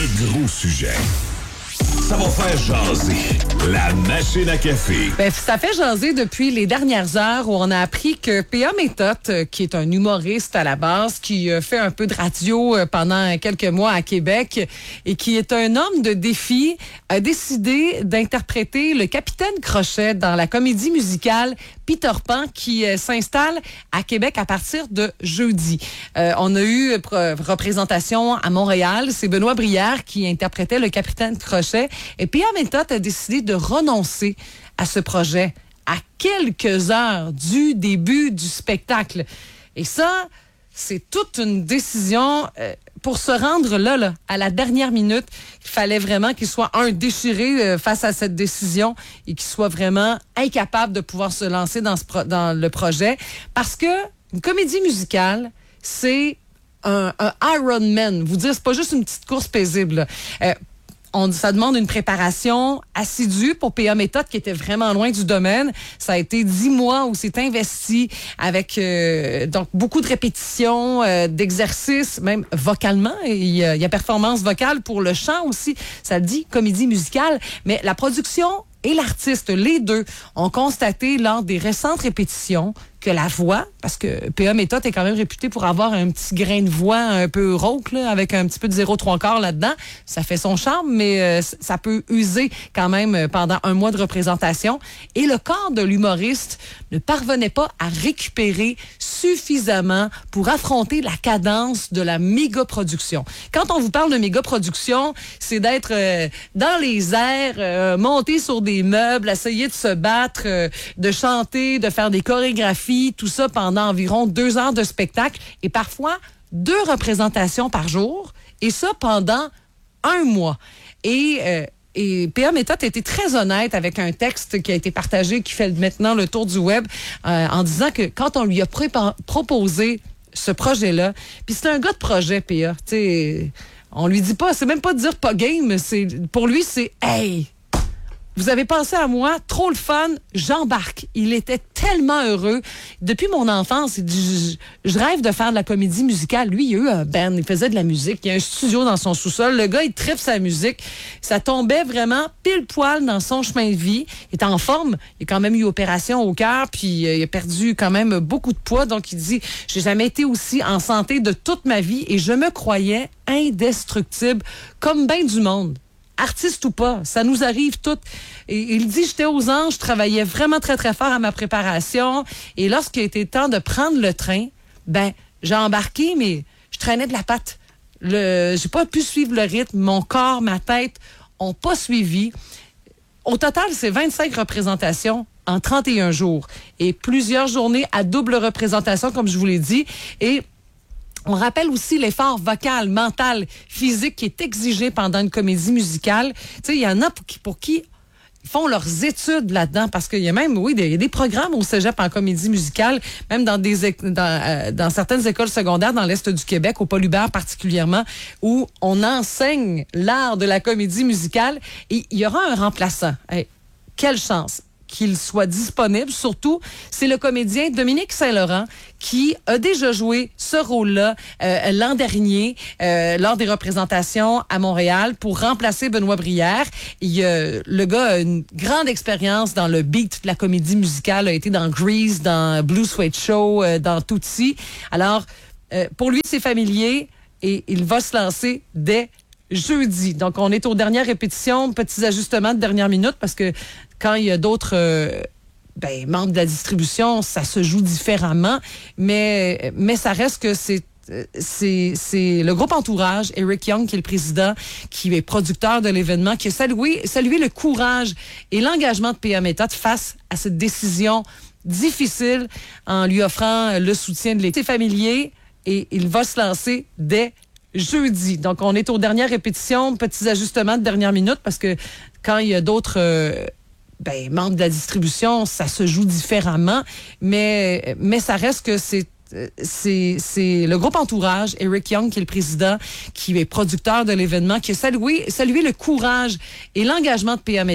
gros sujets. Ça va faire jaser. La machine à café. Ça fait jaser depuis les dernières heures où on a appris que P.A. Méthode, qui est un humoriste à la base, qui fait un peu de radio pendant quelques mois à Québec et qui est un homme de défi, a décidé d'interpréter le Capitaine Crochet dans la comédie musicale Peter Pan qui s'installe à Québec à partir de jeudi. On a eu représentation à Montréal. C'est Benoît Brière qui interprétait le Capitaine Crochet. Et P.A. Méthode a décidé de renoncer à ce projet à quelques heures du début du spectacle. Et ça, c'est toute une décision pour se rendre là, à la dernière minute. Il fallait vraiment qu'il soit déchiré face à cette décision et qu'il soit vraiment incapable de pouvoir se lancer dans le projet. Parce que une comédie musicale, c'est un Ironman. Vous dire, c'est pas juste une petite course paisible. Ça demande une préparation assidue pour P.A. Méthode qui était vraiment loin du domaine. Ça a été 10 mois où c'est investi avec donc beaucoup de répétitions, d'exercices, même vocalement. Il y a performance vocale pour le chant aussi. Ça dit comédie musicale. Mais la production et l'artiste, les deux, ont constaté lors des récentes répétitions que la voix, parce que P.A. Méthode est quand même réputé pour avoir un petit grain de voix un peu rauque, là, avec un petit peu de 0,3 là-dedans. Ça fait son charme, mais ça peut user quand même pendant un mois de représentation. Et le corps de l'humoriste ne parvenait pas à récupérer suffisamment pour affronter la cadence de la méga-production. Quand on vous parle de méga-production, c'est d'être dans les airs, monter sur des meubles, essayer de se battre, de chanter, de faire des chorégraphies, tout ça pendant environ 2 heures de spectacle et parfois 2 représentations par jour, et ça pendant 1 mois. Et P.A. Méthode a été très honnête avec un texte qui a été partagé, qui fait maintenant le tour du web, en disant que quand on lui a proposé ce projet-là, puis c'est un gars de projet, P.A., tu sais, on lui dit pas, c'est même pas de dire pas game, pour lui, c'est « Hey! » Vous avez pensé à moi, trop le fun, j'embarque. Il était tellement heureux. Depuis mon enfance, il dit, je rêve de faire de la comédie musicale. Lui, il a eu un band, il faisait de la musique, il y a un studio dans son sous-sol. Le gars, il tripe sa musique. Ça tombait vraiment pile poil dans son chemin de vie. Il est en forme, il a quand même eu opération au cœur, puis il a perdu quand même beaucoup de poids. Donc, il dit, j'ai jamais été aussi en santé de toute ma vie et je me croyais indestructible, comme ben du monde. Artiste ou pas, ça nous arrive toutes. Et il dit, j'étais aux anges, je travaillais vraiment très, très fort à ma préparation. Et lorsqu'il était temps de prendre le train, j'ai embarqué, mais je traînais de la patte. J'ai pas pu suivre le rythme. Mon corps, ma tête ont pas suivi. Au total, c'est 25 représentations en 31 jours. Et plusieurs journées à double représentation, comme je vous l'ai dit. Et on rappelle aussi l'effort vocal, mental, physique qui est exigé pendant une comédie musicale. Tu sais, il y en a pour qui ils font leurs études là-dedans, parce qu'il y a même, il y a des programmes au cégep en comédie musicale, même dans certaines écoles secondaires dans l'Est du Québec, au Paul Hubert particulièrement, où on enseigne l'art de la comédie musicale et il y aura un remplaçant. Hey, quelle chance qu'il soit disponible. Surtout, c'est le comédien Dominique Saint-Laurent qui a déjà joué ce rôle-là l'an dernier lors des représentations à Montréal pour remplacer Benoît Brière. Le gars a une grande expérience dans le beat de la comédie musicale, a été dans Grease, dans Blue Suede Show, dans Tootsie. Alors, pour lui, c'est familier et il va se lancer dès jeudi. Donc, on est aux dernières répétitions, petits ajustements de dernière minute parce que quand il y a d'autres membres de la distribution, ça se joue différemment, mais ça reste que c'est le groupe Entourage, Eric Young, qui est le président, qui est producteur de l'événement, qui a salué le courage et l'engagement de P.A. Méthode face à cette décision difficile en lui offrant le soutien de l'équipe familier, et il va se lancer dès jeudi. Donc, on est aux dernières répétitions, petits ajustements de dernière minute parce que quand il y a d'autres membres de la distribution, ça se joue différemment, mais ça reste que c'est le groupe Entourage, Eric Young, qui est le président, qui est producteur de l'événement, qui a salué le courage et l'engagement de P.A.